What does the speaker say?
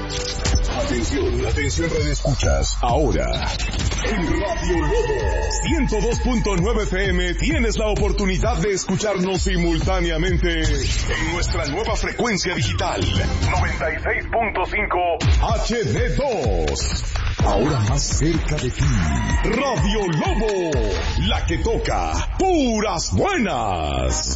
Atención, atención, radio escuchas. Ahora, en Radio Lobo 102.9 FM tienes la oportunidad de escucharnos simultáneamente en nuestra nueva frecuencia digital 96.5 HD2. Ahora más cerca de ti. Radio Lobo, la que toca puras buenas.